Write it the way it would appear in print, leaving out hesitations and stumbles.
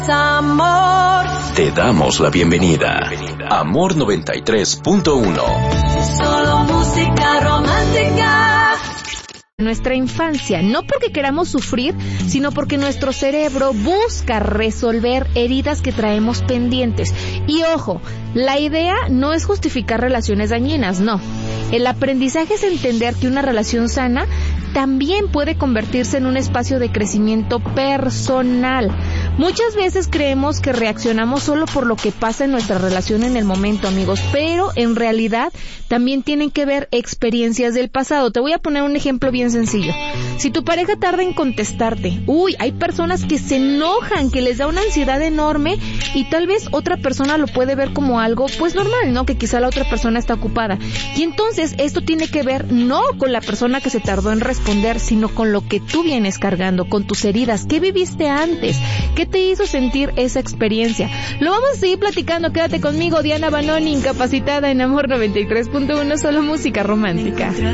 Amor. Te damos la bienvenida. Amor 93.1. Solo música romántica. Nuestra infancia, no porque queramos sufrir, sino porque nuestro cerebro busca resolver heridas que traemos pendientes. Y ojo, la idea no es justificar relaciones dañinas, no. El aprendizaje es entender que una relación sana también puede convertirse en un espacio de crecimiento personal. Muchas veces creemos que reaccionamos solo por lo que pasa en nuestra relación en el momento, amigos, pero en realidad también tienen que ver experiencias del pasado. Te voy a poner un ejemplo bien sencillo. Si tu pareja tarda en contestarte, hay personas que se enojan, que les da una ansiedad enorme y tal vez otra persona lo puede ver como algo pues normal, ¿no? Que quizá la otra persona está ocupada. Y entonces esto tiene que ver no con la persona que se tardó en responder, sino con lo que tú vienes cargando, con tus heridas. ¿Qué viviste antes? ¿Qué te hizo sentir esa experiencia? Lo vamos a seguir platicando. Quédate conmigo, Diana Banoni, incapacitada en Amor 93.1, solo música romántica.